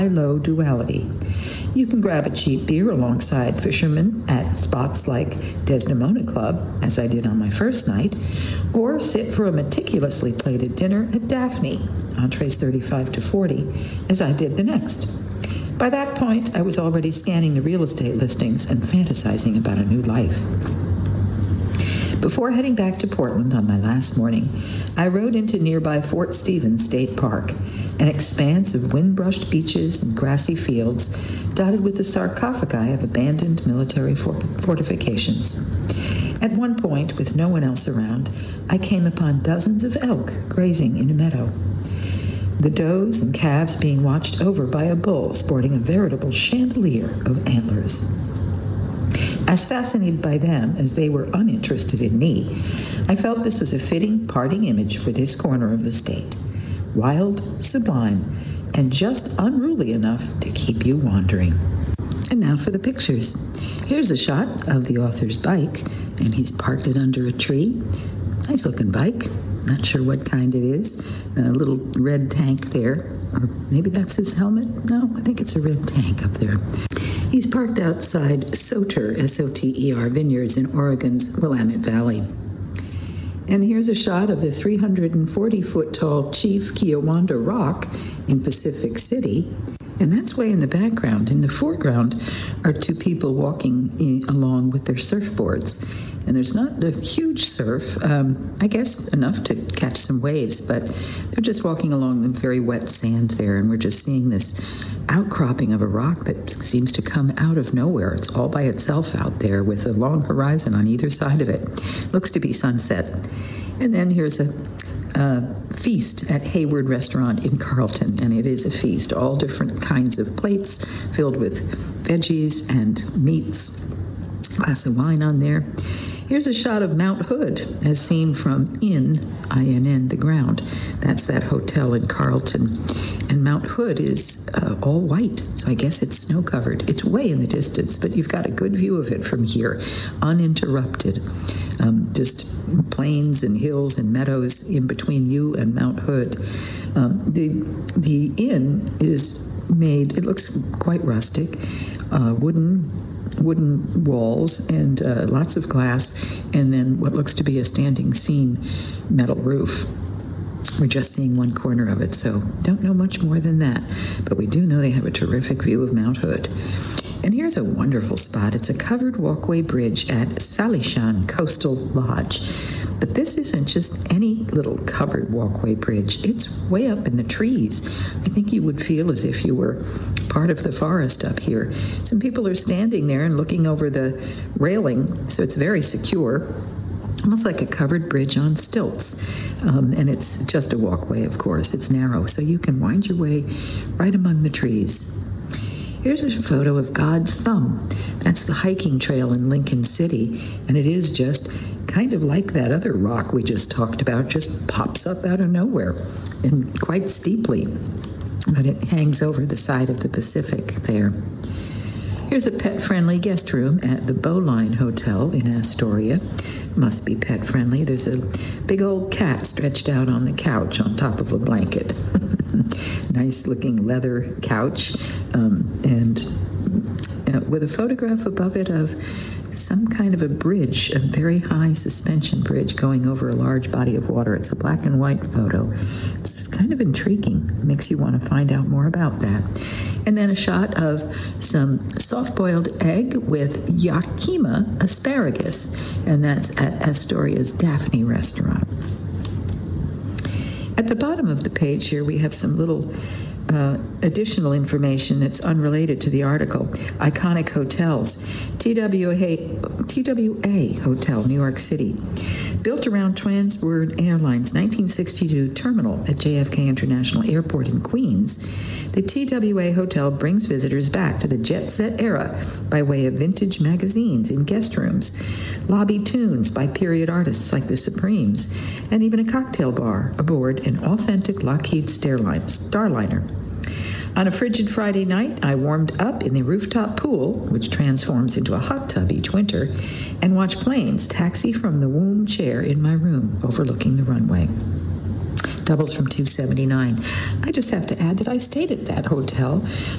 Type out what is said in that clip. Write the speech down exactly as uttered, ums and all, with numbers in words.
high-low duality. You can grab a cheap beer alongside fishermen at spots like Desdemona Club, as I did on my first night, or sit for a meticulously plated dinner at Daphne, entrees thirty-five to forty, as I did the next. By that point, I was already scanning the real estate listings and fantasizing about a new life. Before heading back to Portland on my last morning, I rode into nearby Fort Stevens State Park, an expanse of wind-brushed beaches and grassy fields dotted with the sarcophagi of abandoned military fortifications. At one point, with no one else around, I came upon dozens of elk grazing in a meadow, the does and calves being watched over by a bull sporting a veritable chandelier of antlers. As fascinated by them as they were uninterested in me, I felt this was a fitting parting image for this corner of the state. Wild, sublime, and just unruly enough to keep you wandering. And now for the pictures. Here's a shot of the author's bike, and he's parked it under a tree. Nice looking bike. Not sure what kind it is. A little red tank there. Or maybe that's his helmet? No, I think it's a red tank up there. He's parked outside Soter, S O T E R, Vineyards in Oregon's Willamette Valley. And here's a shot of the three hundred forty foot tall Chief Kiowanda Rock in Pacific City. And that's way in the background. In the foreground are two people walking in, along with their surfboards. And there's not a huge surf, um, I guess enough to catch some waves, but they're just walking along the very wet sand there, and we're just seeing this outcropping of a rock that seems to come out of nowhere. It's all by itself out there with a long horizon on either side of it. Looks to be sunset. And then here's a uh, feast at Hayward Restaurant in Carlton, and it is a feast. All different kinds of plates filled with veggies and meats. Glass of wine on there. Here's a shot of Mount Hood as seen from Inn, I N N, the ground. That's that hotel in Carlton. And Mount Hood is uh, all white, so I guess it's snow-covered. It's way in the distance, but you've got a good view of it from here, uninterrupted. Um, just plains and hills and meadows in between you and Mount Hood. Um, the, the inn is made, it looks quite rustic, uh, wooden wooden walls and uh, lots of glass, and then what looks to be a standing seam metal roof. We're just seeing one corner of it, so don't know much more than that, but we do know they have a terrific view of Mount Hood. And here's a wonderful spot. It's a covered walkway bridge at Salishan Coastal Lodge. But this isn't just any little covered walkway bridge. It's way up in the trees. I think you would feel as if you were part of the forest up here. Some people are standing there and looking over the railing, so it's very secure. Almost like a covered bridge on stilts. Um, and it's just a walkway, of course. It's narrow, so you can wind your way right among the trees. Here's a photo of God's Thumb. That's the hiking trail in Lincoln City, and it is just kind of like that other rock we just talked about, just pops up out of nowhere, and quite steeply, but it hangs over the side of the Pacific there. Here's a pet-friendly guest room at the Bowline Hotel in Astoria. Must be pet-friendly. There's a big old cat stretched out on the couch on top of a blanket. Nice-looking leather couch, um, and uh, with a photograph above it of some kind of a bridge, a very high suspension bridge going over a large body of water. It's a black and white photo. It's kind of intriguing. It makes you want to find out more about that. And then a shot of some soft-boiled egg with Yakima asparagus, and that's at Astoria's Daphne restaurant. At the bottom of the page here, we have some little uh, additional information that's unrelated to the article. Iconic hotels. T W A, T W A Hotel, New York City. Built around Transworld Airlines' nineteen sixty-two terminal at J F K International Airport in Queens, the T W A Hotel brings visitors back to the jet set era by way of vintage magazines in guest rooms, lobby tunes by period artists like the Supremes, and even a cocktail bar aboard an authentic Lockheed Starliner. On a frigid Friday night, I warmed up in the rooftop pool, which transforms into a hot tub each winter, and watched planes taxi from the womb chair in my room overlooking the runway. doubles from two seventy-nine. I just have to add that I stayed at that hotel